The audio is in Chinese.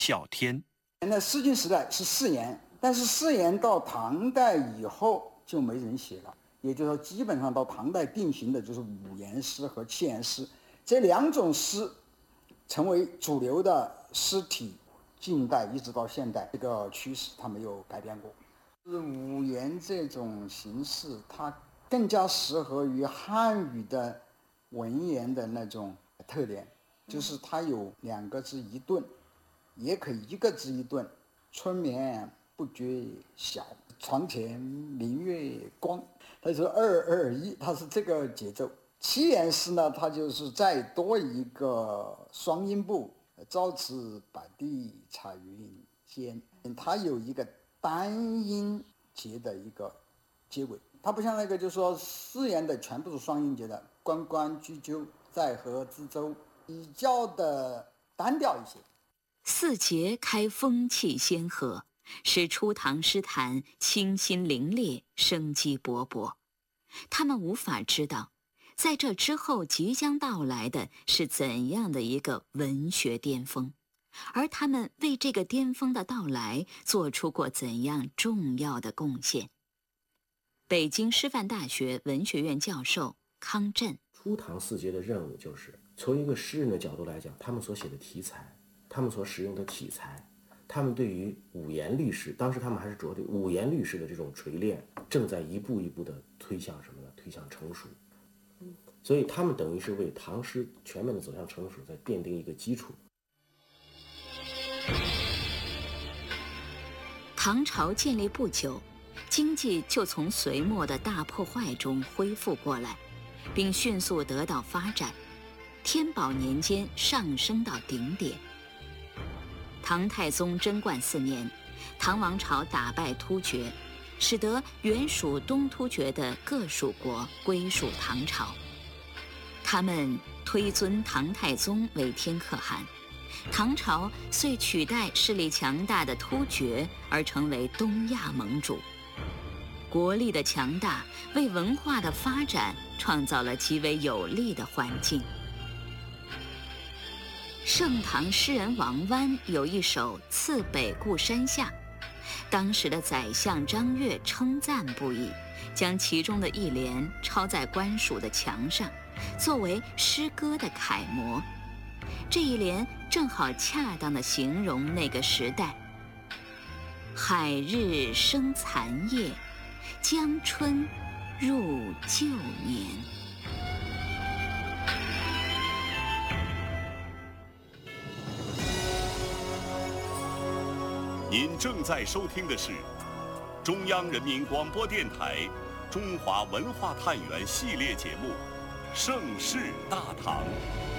孝天。 那诗经时代是4言，但是4言到唐代以后就没人写了，也就是说基本上到唐代定型的就是5言诗和7言诗，这2种诗成为主流的诗体，近代一直到现代这个趋势它没有改变过。5言这种形式它更加适合于汉语的文言的那种特点，就是它有2个字一顿，也可以1个字一顿。春眠不觉晓，床前明月光，它是2、2、1，它是这个节奏。7言诗呢，它就是再多一个双音部，朝辞白帝彩云间，它有一个单音节的一个结尾，它不像那个就是说4言的全部是双音节的，关关雎鸠，在河之洲，比较的单调一些。 4节开风气先河，使初唐诗坛清新凌冽，生机勃勃。他们无法知道，在这之后即将到来的是怎样的一个文学巅峰，而他们为这个巅峰的到来做出过怎样重要的贡献。北京师范大学文学院教授康震： 初唐4节的任务就是从一个诗人的角度来讲，他们所写的题材，他们所使用的体裁，他们对于5言律诗，当时他们还是着对5言律诗的这种锤炼，正在一步一步的推向什么呢？推向成熟。所以他们等于是为唐诗全面的走向成熟在奠定一个基础。 唐朝建立不久，经济就从隋末的大破坏中恢复过来，并迅速得到发展。天宝年间上升到顶点。唐太宗贞观4年，唐王朝打败突厥，使得原属东突厥的各属国归属唐朝。他们推尊唐太宗为天可汗，唐朝遂取代势力强大的突厥而成为东亚盟主。国力的强大为文化的发展创造了极为有利的环境。盛唐诗人王湾有一首《次北固山下》，当时的宰相张悦称赞不已，将其中的一联抄在官署的墙上，作为诗歌的楷模。这一联正好恰当地形容那个时代：海日生残夜，江春入旧年。 您正在收听的是中央人民广播电台中华文化探源系列节目《盛世大唐》。